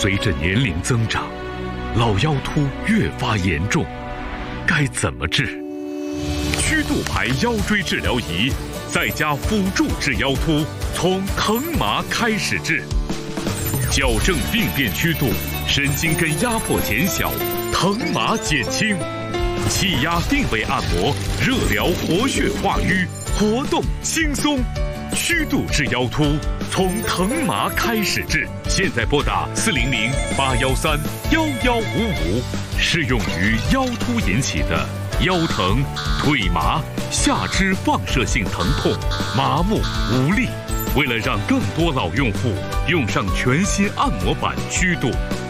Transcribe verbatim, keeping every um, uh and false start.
随着年龄增长，老腰突越发严重，该怎么治？曲度牌腰椎治疗仪，在家辅助治腰突，从疼麻开始治，矫正病变曲度，神经根压迫减小，疼麻减轻，气压定位按摩，热疗活血化瘀，活动轻松。曲度治腰突，从疼麻开始治。现在拨打四零零八幺三幺幺五五，适用于腰突引起的腰疼、腿麻、下肢放射性疼痛、麻木无力。为了让更多老用户用上全新按摩板曲度，